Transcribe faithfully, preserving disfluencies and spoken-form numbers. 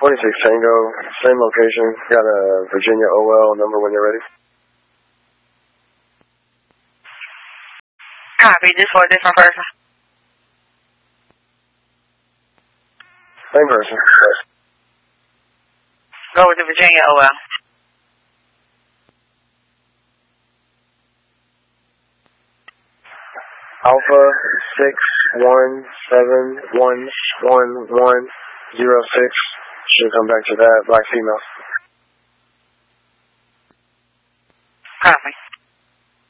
twenty-six Tango, same location. Got a Virginia O L number when you're ready. Copy. This for a different person. Same person. Go with the Virginia O L. Alpha six one seven one one one zero six. Should come back to that. Black female. Copy.